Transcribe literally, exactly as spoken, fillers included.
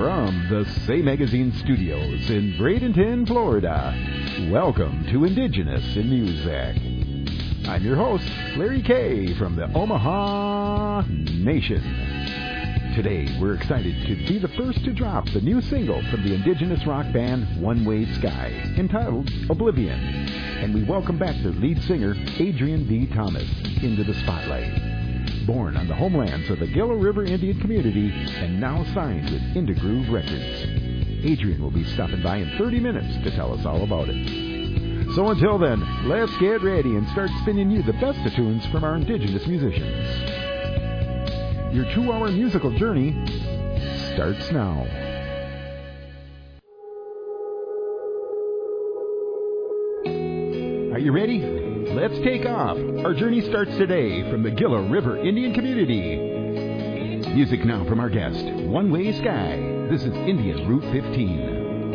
From the Say Magazine studios in Bradenton, Florida, welcome to Indigenous in Music. I'm your host, Larry Kay from the Omaha Nation. Today, we're excited to be the first to drop the new single from the Indigenous rock band One Way Sky, entitled Oblivion. And we welcome back their lead singer, Adrian D. Thomas, into the spotlight. Born on the homelands of the Gila River Indian community and now signed with Indigroove Records. Adrian will be stopping by in thirty minutes to tell us all about it. So until then, let's get ready and start spinning you the best of tunes from our Indigenous musicians. Your two-hour musical journey starts now. Are you ready? Let's take off. Our journey starts today from the Gila River Indian community. Music now from our guest, One Way Sky. This is Indian Route fifteen.